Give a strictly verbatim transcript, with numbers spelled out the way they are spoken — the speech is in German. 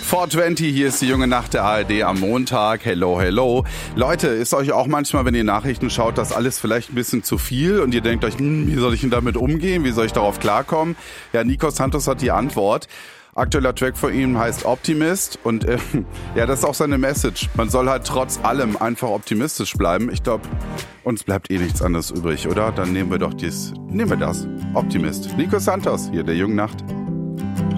vier zwanzig, hier ist die junge Nacht der A R D am Montag. Hello, hello. Leute, ist euch auch manchmal, wenn ihr Nachrichten schaut, das alles vielleicht ein bisschen zu viel und ihr denkt euch, hm, wie soll ich denn damit umgehen? Wie soll ich darauf klarkommen? Ja, Nico Santos hat die Antwort. Aktueller Track von ihm heißt Optimist und äh, ja, das ist auch seine Message. Man soll halt trotz allem einfach optimistisch bleiben. Ich glaube, uns bleibt eh nichts anderes übrig, oder? Dann nehmen wir doch dies, nehmen wir das. Optimist. Nico Santos, hier der jungen Nacht.